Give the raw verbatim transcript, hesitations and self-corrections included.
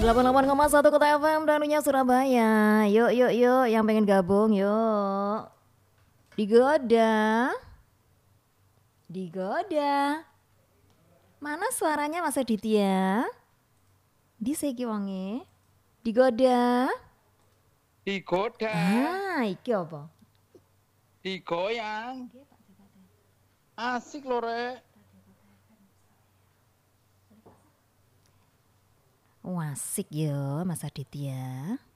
delapan puluh delapan koma satu Kota F M Danunya Surabaya. Yuk yuk yuk yang pengen gabung yuk. Digoda. Digoda. Mana suaranya Mas Aditya? Di seki wonge. Digoda. Digoda. Ah, iki apa? Digoyang. Asik lho rek. Wasik ya Mas Aditya.